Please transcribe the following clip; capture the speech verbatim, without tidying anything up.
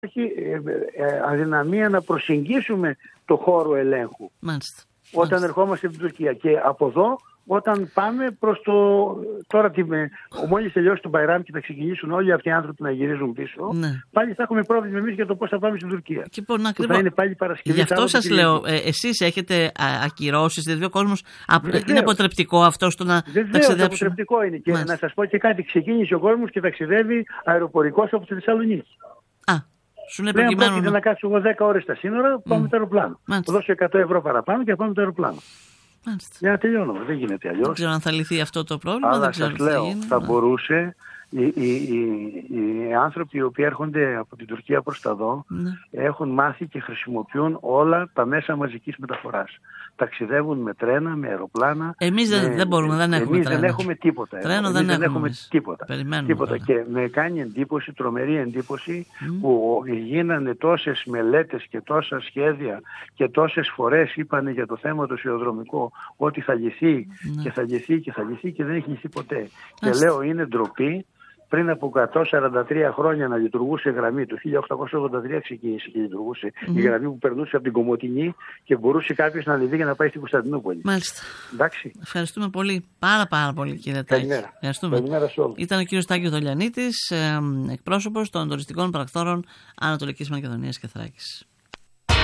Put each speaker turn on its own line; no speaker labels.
υπάρχει αδυναμία να προσεγγίσουμε το χώρο ελέγχου.
Μάλιστα.
Όταν
Μάλιστα.
ερχόμαστε από την Τουρκία. Και από εδώ, όταν πάμε προς το... Τώρα, μόλις τελειώσει το Μπαϊράμ και θα ξεκινήσουν όλοι αυτοί οι άνθρωποι να γυρίζουν πίσω, ναι. πάλι θα έχουμε πρόβλημα εμείς για το πώς θα πάμε στην Τουρκία.
Και πον, ακριβώς.
Θα είναι πάλι Παρασκευή.
Γι' αυτό σας λέω, ε, εσείς έχετε ακυρώσεις, δηλαδή ο κόσμος. Βεβαίως. Είναι αποτρεπτικό αυτό στο να ταξιδέψουν.
Αποτρεπτικό είναι. Και να σας πω και κάτι, ξεκίνησε ο κόσμος και ταξιδεύει αεροπορικός από τη Θεσσαλονίκη.
Α. Σου λέει
προκειμένου. Πρόκειται να κάτσω εγώ δέκα ώρες στα σύνορα, πάω mm. με το αεροπλάνο. Θα δώσω εκατό ευρώ παραπάνω και θα πάω με το αεροπλάνο. Μάλιστα. Για να τελειώνω, δεν γίνεται αλλιώς.
Δεν ξέρω αν θα λυθεί αυτό το πρόβλημα.
Αλλά
δεν ξέρω
σας λέω, θα, γίνει, θα μπορούσε οι, οι, οι, οι άνθρωποι οι οποίοι έρχονται από την Τουρκία προς τα εδώ ναι. έχουν μάθει και χρησιμοποιούν όλα τα μέσα μαζικής μεταφοράς. Ταξιδεύουν με τρένα, με αεροπλάνα.
Εμείς δεν,
με,
δεν μπορούμε, δεν έχουμε
εμείς
τρένα.
δεν έχουμε τίποτα.
Τρένο
εμείς
δεν,
δεν έχουμε
εμείς.
τίποτα. τίποτα. Και με κάνει εντύπωση, τρομερή εντύπωση mm. που γίνανε τόσες μελέτες και τόσα σχέδια και τόσες φορές είπανε για το θέμα το σιδηροδρομικό ότι θα λυθεί mm. και θα λυθεί και θα λυθεί και δεν έχει λυθεί ποτέ. Mm. Και λέω είναι ντροπή. Πριν από εκατόν σαράντα τρία χρόνια να λειτουργούσε η γραμμή, το χίλια οκτακόσια ογδόντα τρία ξεκίνησε και λειτουργούσε mm. η γραμμή που περνούσε από την Κομοτηνή και μπορούσε κάποιος να ανεβεί για να πάει στην Κωνσταντινούπολη.
Μάλιστα.
Εντάξει.
Ευχαριστούμε πολύ. Πάρα πάρα πολύ κύριε Τάκη.
Καλημέρα.
Ευχαριστούμε.
Καλημέρα σε όλους.
Ήταν ο κύριος Τάκης Δολιανίτης, εκπρόσωπος των τουριστικών πρακτόρων Ανατολικής Μακεδονίας και Θράκης.